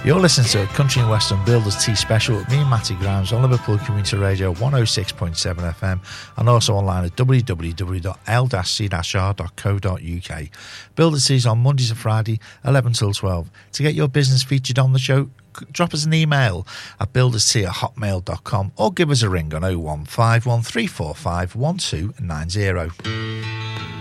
You're listening to a Country and Western Builders Tea Special with me and Matty Grimes on Liverpool Community Radio 106.7 FM and also online at www.l-c-r.co.uk. Builders Tea's on Mondays and Friday, 11 till 12. To get your business featured on the show, drop us an email at builderstea@hotmail.com or give us a ring on 0151345 1290.